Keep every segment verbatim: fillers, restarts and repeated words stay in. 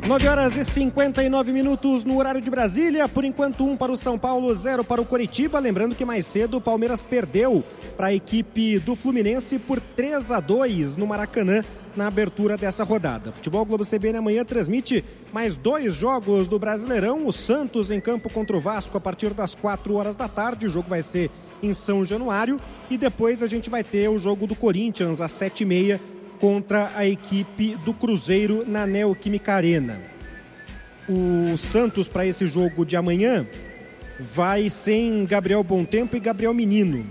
nove horas e cinquenta e nove minutos no horário de Brasília. Por enquanto, um para o São Paulo, zero para o Coritiba. Lembrando que mais cedo o Palmeiras perdeu para a equipe do Fluminense por três a dois no Maracanã na abertura dessa rodada. Futebol Globo C B N amanhã transmite mais dois jogos do Brasileirão. O Santos em campo contra o Vasco a partir das quatro horas da tarde. O jogo vai ser em São Januário. E depois a gente vai ter o jogo do Corinthians às sete e meia contra a equipe do Cruzeiro na Neoquímica Arena. O Santos, para esse jogo de amanhã, vai sem Gabriel Bontempo e Gabriel Menino,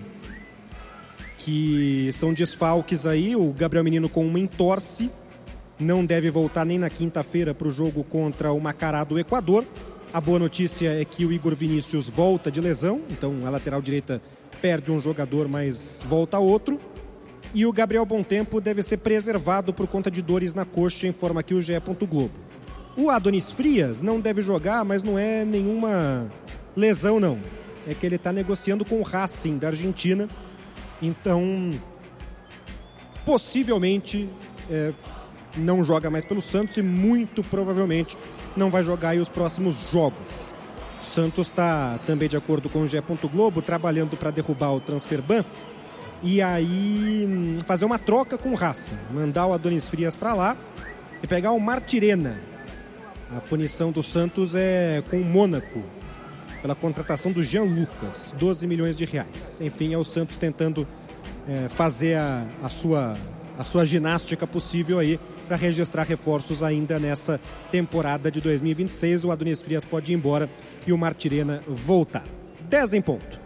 que são desfalques aí. O Gabriel Menino com uma entorse, não deve voltar nem na quinta-feira para o jogo contra o Macará do Equador. A boa notícia é que o Igor Vinícius volta de lesão, então a lateral direita perde um jogador, mas volta outro. E o Gabriel Bontempo deve ser preservado por conta de dores na coxa, informa aqui o G E. Globo. O Adonis Frias não deve jogar, mas não é nenhuma lesão, não. É que ele está negociando com o Racing da Argentina. Então, possivelmente, é, não joga mais pelo Santos e muito provavelmente não vai jogar aí os próximos jogos. O Santos está, também de acordo com o G E. Globo, trabalhando para derrubar o Transferban e aí fazer uma troca com o Racing, mandar o Adonis Frias para lá e pegar o Martirena. A punição do Santos é com o Mônaco, pela contratação do Jean Lucas, doze milhões de reais. Enfim, é o Santos tentando é, fazer a, a, sua, a sua ginástica possível aí para registrar reforços ainda nessa temporada de dois mil e vinte e seis. O Adonis Frias pode ir embora e o Martirena voltar. dez em ponto.